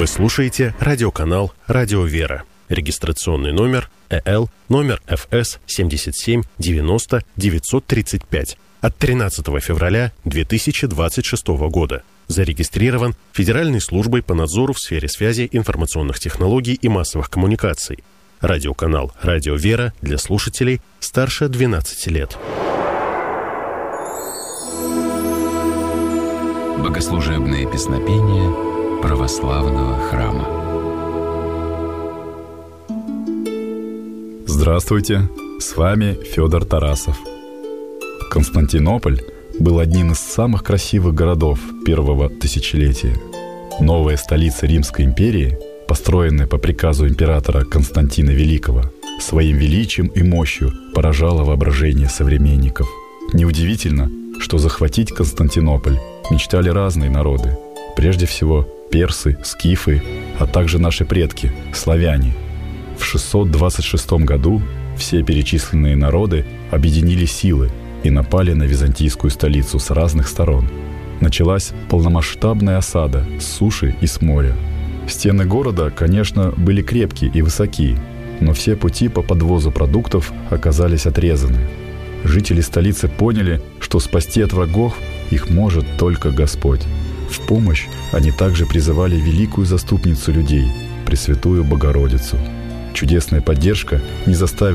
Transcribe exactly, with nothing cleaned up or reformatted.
Вы слушаете радиоканал «Радио Вера». Регистрационный номер э эл, номер эф эс семьдесят семь девяносто девятьсот тридцать пять от тринадцатого февраля две тысячи двадцать шестого года. Зарегистрирован Федеральной службой по надзору в сфере связи, информационных технологий и массовых коммуникаций. Радиоканал «Радио Вера» для слушателей старше двенадцати лет. Богослужебные песнопения православного храма. Здравствуйте, с вами Федор Тарасов. Константинополь был одним из самых красивых городов первого тысячелетия. Новая столица Римской империи, построенная по приказу императора Константина Великого, своим величием и мощью поражала воображение современников. Неудивительно, что захватить Константинополь мечтали разные народы. Прежде всего, персы, скифы, а также наши предки, славяне. В шестьсот двадцать шестом году все перечисленные народы объединили силы и напали на византийскую столицу с разных сторон. Началась полномасштабная осада с суши и с моря. Стены города, конечно, были крепкие и высоки, но все пути по подвозу продуктов оказались отрезаны. Жители столицы поняли, что спасти от врагов их может только Господь. В помощь они также призывали великую заступницу людей, Пресвятую Богородицу. Чудесная поддержка не заставила